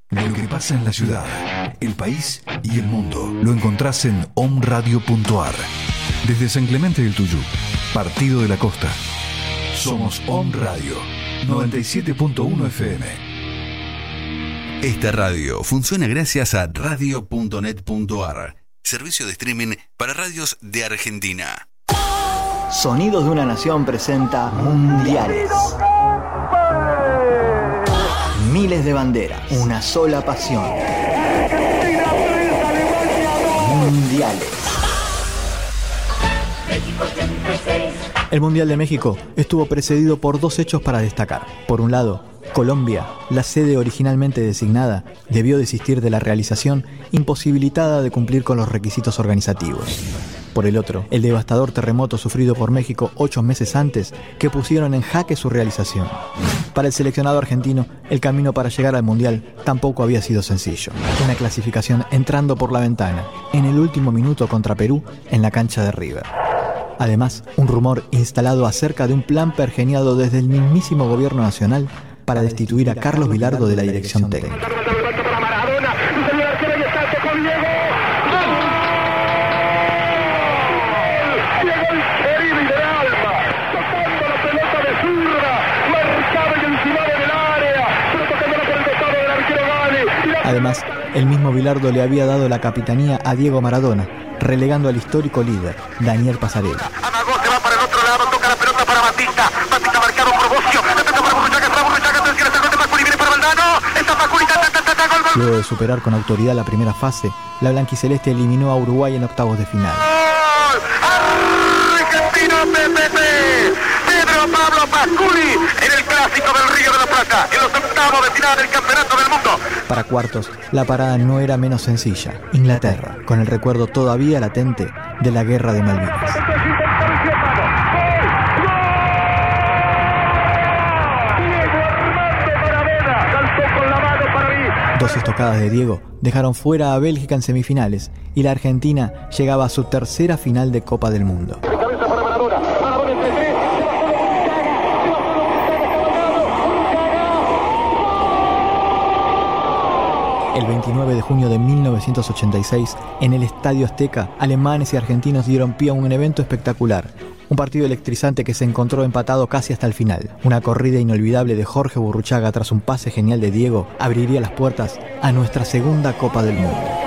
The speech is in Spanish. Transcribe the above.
De lo que pasa en la ciudad, el país y el mundo lo encontrás en omradio.ar. Desde San Clemente del Tuyú, Partido de la Costa. Somos Om Radio 97.1 FM. Esta radio funciona gracias a radio.net.ar, servicio de streaming para radios de Argentina. Sonidos de una Nación presenta Mundiales. Miles de banderas, una sola pasión. Mundiales. El Mundial de México estuvo precedido por dos hechos para destacar. Por un lado, Colombia, la sede originalmente designada, debió desistir de la realización, imposibilitada de cumplir con los requisitos organizativos. Por el otro, el devastador terremoto sufrido por México 8 meses antes, que pusieron en jaque su realización. Para el seleccionado argentino, el camino para llegar al Mundial tampoco había sido sencillo. Una clasificación entrando por la ventana, en el último minuto contra Perú, en la cancha de River. Además, un rumor instalado acerca de un plan pergeniado desde el mismísimo gobierno nacional para destituir a Carlos Bilardo de la dirección técnica. Además, el mismo Bilardo le había dado la capitanía a Diego Maradona, relegando al histórico líder, Daniel Pasarela. Amagó, se va para el otro lado, toca la pelota para Batista. Batista marcado por Bocio. La pelota para Burruchaga, atención, el gol de Macuri, viene para Valdano. Está Macuri, gol. Luego de superar con autoridad la primera fase, la blanquiceleste eliminó a Uruguay en octavos de final. Argentino Pedro Pablo Macuri en el clásico del Río de la Plata, en los octavos de final del Campeonato del Mundo. Para cuartos, la parada no era menos sencilla. Inglaterra, con el recuerdo todavía latente de la Guerra de Malvinas. Dos estocadas de Diego dejaron fuera a Bélgica en semifinales y la Argentina llegaba a su tercera final de Copa del Mundo. El 29 de junio de 1986, en el Estadio Azteca, alemanes y argentinos dieron pie a un evento espectacular. Un partido electrizante que se encontró empatado casi hasta el final. Una corrida inolvidable de Jorge Burruchaga tras un pase genial de Diego abriría las puertas a nuestra segunda Copa del Mundo.